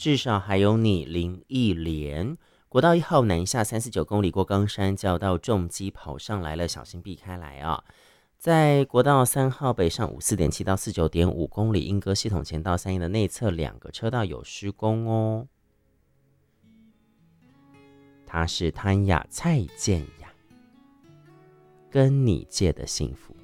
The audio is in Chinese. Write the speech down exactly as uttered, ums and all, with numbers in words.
至少还有你林忆莲。国道一号南下三十九公里过冈山，就要到重机跑上来了，小心避开来啊！在国道三号北上五四点七到四九点五公里，莺歌系统前到三义的内侧两个车道有施工哦。他是潘雅蔡健雅，跟你借的幸福。